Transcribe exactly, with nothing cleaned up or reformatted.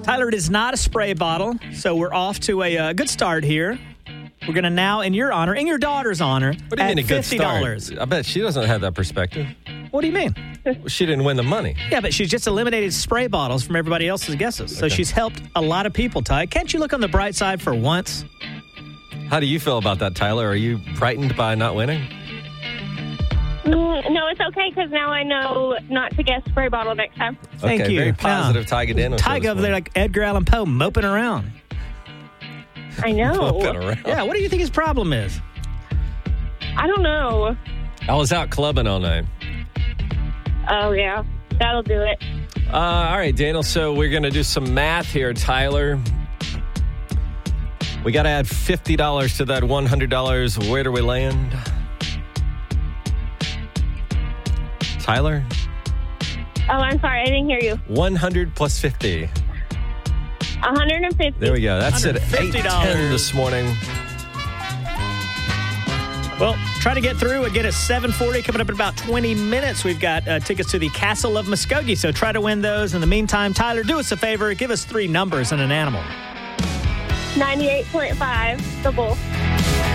Tyler, it is not a spray bottle, so we're off to a uh, good start here. We're going to now, in your honor, in your daughter's honor, What do you add mean a good fifty dollars. start? I bet she doesn't have that perspective. What do you mean? She didn't win the money. Yeah, but she's just eliminated spray bottles from everybody else's guesses. So Okay. she's helped a lot of people, Ty. Can't you look on the bright side for once? How do you feel about that, Tyler? Are you frightened by not winning? Mm, no, it's okay because now I know not to guess spray bottle next time. Thank okay, you. Very positive, Now, Ty Gadano. Ty over there like Edgar Allan Poe moping around. I know. Moping around. Yeah, what do you think his problem is? I don't know. I was out clubbing all night. Oh, yeah. That'll do it. Uh, all right, Daniel. So we're going to do some math here, Tyler. We got to add fifty dollars to that one hundred dollars. Where do we land? Tyler? Oh, I'm sorry. I didn't hear you. one hundred plus fifty. one hundred fifty. There we go. That's at eight ten this morning. Well, try to get through and get a seven forty coming up in about twenty minutes. We've got uh, tickets to the Castle of Muskogee, so try to win those. In the meantime, Tyler, do us a favor. Give us three numbers and an animal. ninety-eight point five, the bull.